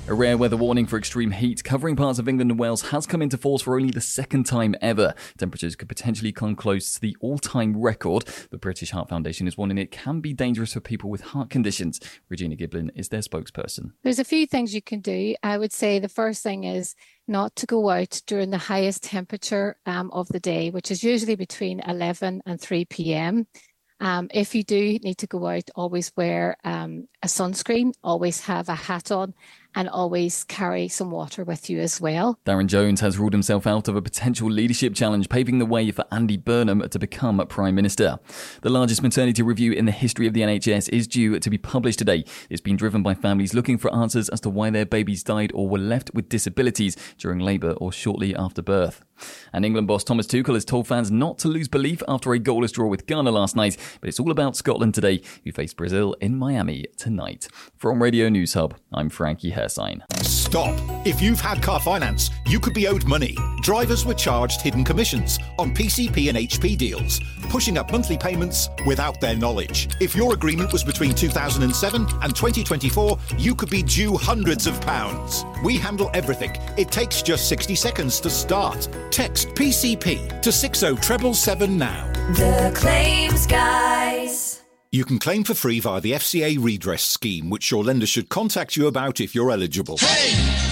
A rare weather warning for extreme heat covering parts of England and Wales has come into force for only the second time ever. Temperatures could potentially come close to the all-time record. The British Heart Foundation is warning it can be dangerous for people with heart conditions. Regina Giblin is their spokesperson. There's a few things you can do. I would say the first thing is not to go out during the highest temperature of the day, which is usually between 11 and 3 p.m. If you do need to go out, always wear a sunscreen, always have a hat on, and always carry some water with you as well. Darren Jones has ruled himself out of a potential leadership challenge, paving the way for Andy Burnham to become Prime Minister. The largest maternity review in the history of the NHS is due to be published today. It's been driven by families looking for answers as to why their babies died or were left with disabilities during labour or shortly after birth. And England boss Thomas Tuchel has told fans not to lose belief after a goalless draw with Ghana last night, but it's all about Scotland today, who face Brazil in Miami tonight. From Radio News Hub, I'm Frankie Hersign. Stop! If you've had car finance, you could be owed money. Drivers were charged hidden commissions on PCP and HP deals, pushing up monthly payments without their knowledge. If your agreement was between 2007 and 2024, you could be due hundreds of pounds. We handle everything. It takes just 60 seconds to start. Text PCP to 60777 now. The Claims Guys. You can claim for free via the FCA redress scheme, which your lender should contact you about if you're eligible. Hey!